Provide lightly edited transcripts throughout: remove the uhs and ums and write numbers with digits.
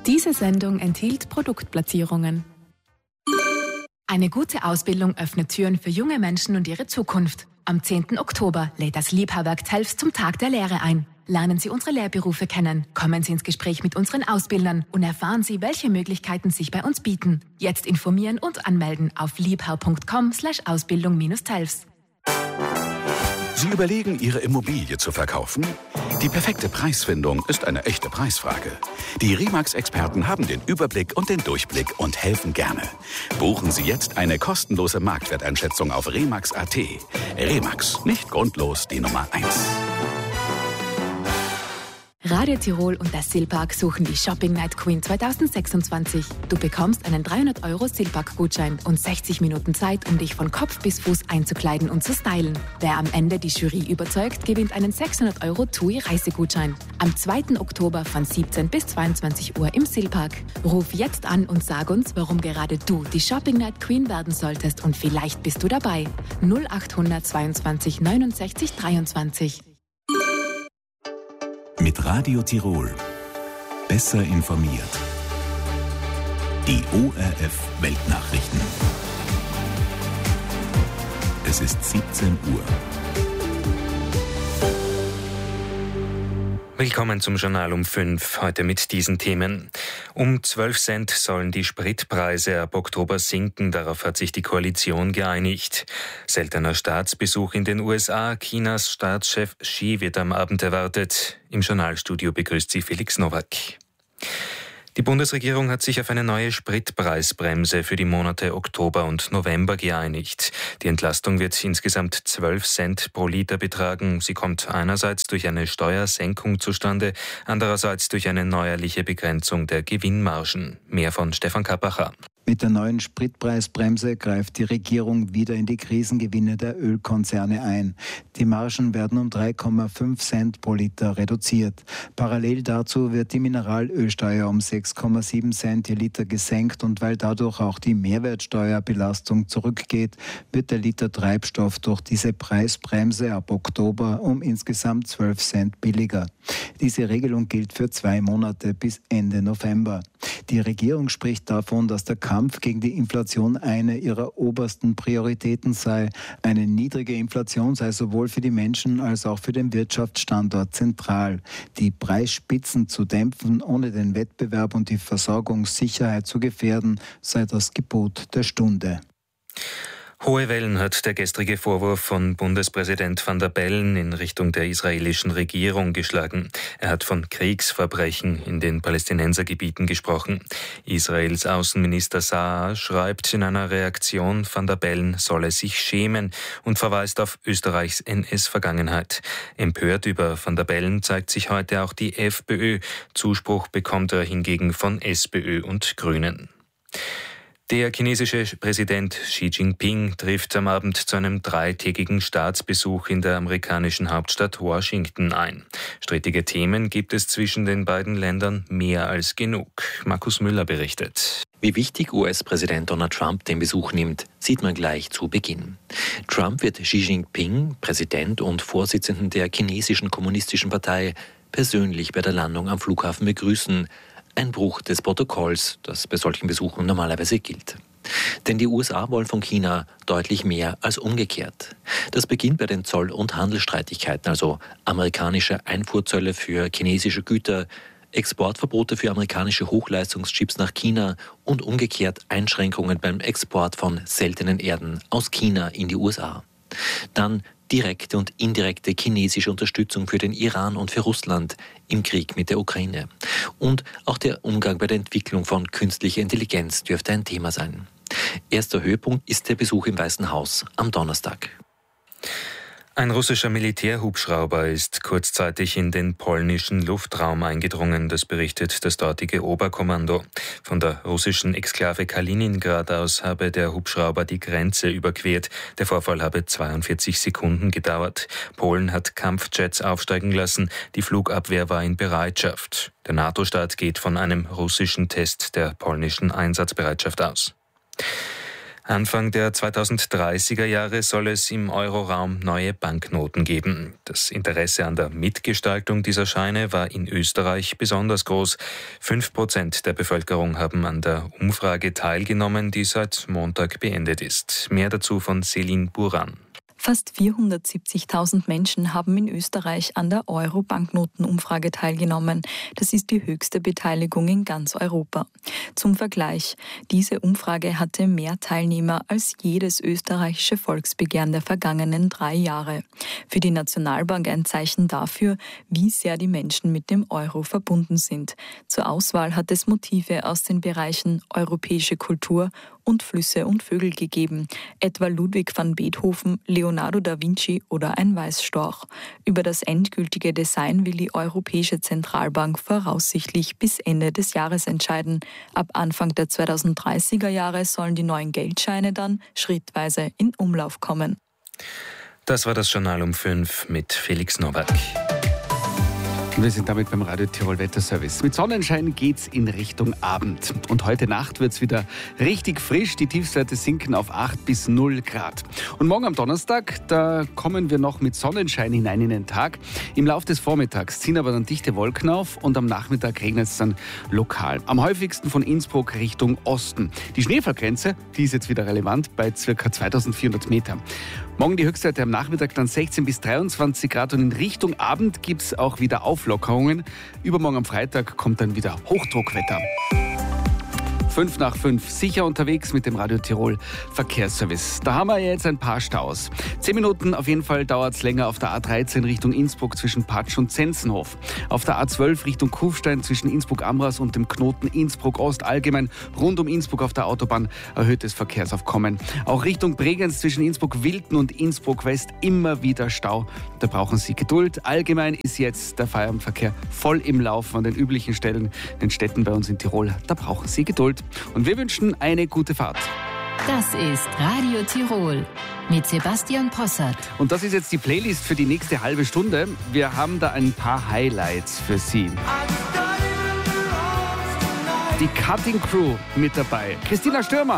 Diese Sendung enthielt Produktplatzierungen. Eine gute Ausbildung öffnet Türen für junge Menschen und ihre Zukunft. Am 10. Oktober lädt das Liebherrwerk Telfs zum Tag der Lehre ein. Lernen Sie unsere Lehrberufe kennen, kommen Sie ins Gespräch mit unseren Ausbildern und erfahren Sie, welche Möglichkeiten sich bei uns bieten. Jetzt informieren und anmelden auf liebherr.com/Ausbildung-Telfs. Sie überlegen, Ihre Immobilie zu verkaufen? Die perfekte Preisfindung ist eine echte Preisfrage. Die Remax-Experten haben den Überblick und den Durchblick und helfen gerne. Buchen Sie jetzt eine kostenlose Marktwerteinschätzung auf remax.at. Remax, nicht grundlos die Nummer 1. Radio Tirol und der Silpark suchen die Shopping Night Queen 2026. Du bekommst einen 300 € Silpark-Gutschein und 60 Minuten Zeit, um dich von Kopf bis Fuß einzukleiden und zu stylen. Wer am Ende die Jury überzeugt, gewinnt einen 600 € TUI-Reisegutschein. Am 2. Oktober von 17 bis 22 Uhr im Silpark. Ruf jetzt an und sag uns, warum gerade du die Shopping Night Queen werden solltest und vielleicht bist du dabei. 0800 22 69 23. Mit Radio Tirol. Besser informiert. Die ORF Weltnachrichten. Es ist 17 Uhr. Willkommen zum Journal um 5, heute mit diesen Themen. Um 12 Cent sollen die Spritpreise ab Oktober sinken, darauf hat sich die Koalition geeinigt. Seltener Staatsbesuch in den USA, Chinas Staatschef Xi wird am Abend erwartet. Im Journalstudio begrüßt sie Felix Nowak. Die Bundesregierung hat sich auf eine neue Spritpreisbremse für die Monate Oktober und November geeinigt. Die Entlastung wird insgesamt 12 Cent pro Liter betragen. Sie kommt einerseits durch eine Steuersenkung zustande, andererseits durch eine neuerliche Begrenzung der Gewinnmargen. Mehr von Stefan Kappacher. Mit der neuen Spritpreisbremse greift die Regierung wieder in die Krisengewinne der Ölkonzerne ein. Die Margen werden um 3,5 Cent pro Liter reduziert. Parallel dazu wird die Mineralölsteuer um 6,7 Cent je Liter gesenkt und weil dadurch auch die Mehrwertsteuerbelastung zurückgeht, wird der Liter Treibstoff durch diese Preisbremse ab Oktober um insgesamt 12 Cent billiger. Diese Regelung gilt für 2 Monate bis Ende November. Die Regierung spricht davon, dass der Kampf gegen die Inflation eine ihrer obersten Prioritäten sei. Eine niedrige Inflation sei sowohl für die Menschen als auch für den Wirtschaftsstandort zentral. Die Preisspitzen zu dämpfen, ohne den Wettbewerb und die Versorgungssicherheit zu gefährden, sei das Gebot der Stunde. Hohe Wellen hat der gestrige Vorwurf von Bundespräsident Van der Bellen in Richtung der israelischen Regierung geschlagen. Er hat von Kriegsverbrechen in den Palästinensergebieten gesprochen. Israels Außenminister Saar schreibt in einer Reaktion, Van der Bellen solle sich schämen und verweist auf Österreichs NS-Vergangenheit. Empört über Van der Bellen zeigt sich heute auch die FPÖ. Zuspruch bekommt er hingegen von SPÖ und Grünen. Der chinesische Präsident Xi Jinping trifft am Abend zu einem 3-tägigen Staatsbesuch in der amerikanischen Hauptstadt Washington ein. Strittige Themen gibt es zwischen den beiden Ländern mehr als genug. Markus Müller berichtet. Wie wichtig US-Präsident Donald Trump den Besuch nimmt, sieht man gleich zu Beginn. Trump wird Xi Jinping, Präsident und Vorsitzenden der chinesischen Kommunistischen Partei, persönlich bei der Landung am Flughafen begrüßen. Ein Bruch des Protokolls, das bei solchen Besuchen normalerweise gilt. Denn die USA wollen von China deutlich mehr als umgekehrt. Das beginnt bei den Zoll- und Handelsstreitigkeiten, also amerikanische Einfuhrzölle für chinesische Güter, Exportverbote für amerikanische Hochleistungschips nach China und umgekehrt Einschränkungen beim Export von seltenen Erden aus China in die USA. Dann direkte und indirekte chinesische Unterstützung für den Iran und für Russland im Krieg mit der Ukraine. Und auch der Umgang bei der Entwicklung von künstlicher Intelligenz dürfte ein Thema sein. Erster Höhepunkt ist der Besuch im Weißen Haus am Donnerstag. Ein russischer Militärhubschrauber ist kurzzeitig in den polnischen Luftraum eingedrungen, das berichtet das dortige Oberkommando. Von der russischen Exklave Kaliningrad aus habe der Hubschrauber die Grenze überquert. Der Vorfall habe 42 Sekunden gedauert. Polen hat Kampfjets aufsteigen lassen, die Flugabwehr war in Bereitschaft. Der NATO-Staat geht von einem russischen Test der polnischen Einsatzbereitschaft aus. Anfang der 2030er Jahre soll es im Euroraum neue Banknoten geben. Das Interesse an der Mitgestaltung dieser Scheine war in Österreich besonders groß. 5% der Bevölkerung haben an der Umfrage teilgenommen, die seit Montag beendet ist. Mehr dazu von Céline Buran. Fast 470.000 Menschen haben in Österreich an der Euro-Banknotenumfrage teilgenommen. Das ist die höchste Beteiligung in ganz Europa. Zum Vergleich, diese Umfrage hatte mehr Teilnehmer als jedes österreichische Volksbegehren der vergangenen 3 Jahre. Für die Nationalbank ein Zeichen dafür, wie sehr die Menschen mit dem Euro verbunden sind. Zur Auswahl hat es Motive aus den Bereichen europäische Kultur und Flüsse und Vögel gegeben, etwa Ludwig van Beethoven, Leonardo da Vinci oder ein Weißstorch. Über das endgültige Design will die Europäische Zentralbank voraussichtlich bis Ende des Jahres entscheiden. Ab Anfang der 2030er Jahre sollen die neuen Geldscheine dann schrittweise in Umlauf kommen. Das war das Journal um 5 mit Felix Nowak. Wir sind damit beim Radio Tirol Wetterservice. Mit Sonnenschein geht's in Richtung Abend. Und heute Nacht wird's wieder richtig frisch. Die Tiefstwerte sinken auf 8 bis 0 Grad. Und morgen am Donnerstag, da kommen wir noch mit Sonnenschein hinein in den Tag. Im Laufe des Vormittags ziehen aber dann dichte Wolken auf und am Nachmittag regnet es dann lokal. Am häufigsten von Innsbruck Richtung Osten. Die Schneefallgrenze, die ist jetzt wieder relevant bei ca. 2400 Meter. Morgen die Höchstwerte am Nachmittag dann 16 bis 23 Grad und in Richtung Abend gibt es auch wieder Auflockerungen. Übermorgen am Freitag kommt dann wieder Hochdruckwetter. 5 nach 5, sicher unterwegs mit dem Radio Tirol Verkehrsservice. Da haben wir jetzt ein paar Staus. 10 Minuten auf jeden Fall dauert es länger auf der A13 Richtung Innsbruck zwischen Patsch und Zenzenhof. Auf der A12 Richtung Kufstein zwischen Innsbruck-Amras und dem Knoten Innsbruck-Ost. Allgemein rund um Innsbruck auf der Autobahn erhöhtes Verkehrsaufkommen. Auch Richtung Bregenz zwischen Innsbruck-Wilden und Innsbruck-West immer wieder Stau. Da brauchen Sie Geduld. Allgemein ist jetzt der Feierabendverkehr voll im Lauf an den üblichen Stellen, den Städten bei uns in Tirol. Da brauchen Sie Geduld. Und wir wünschen eine gute Fahrt. Das ist Radio Tirol mit Sebastian Possert. Und das ist jetzt die Playlist für die nächste halbe Stunde. Wir haben da ein paar Highlights für Sie. Die Cutting Crew mit dabei. Christina Stürmer.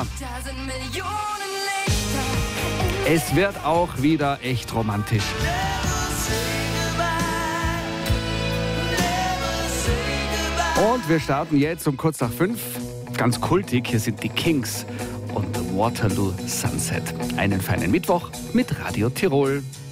Es wird auch wieder echt romantisch. Und wir starten jetzt um kurz nach 5. Ganz kultig, hier sind die Kings und Waterloo Sunset. Einen feinen Mittwoch mit Radio Tirol.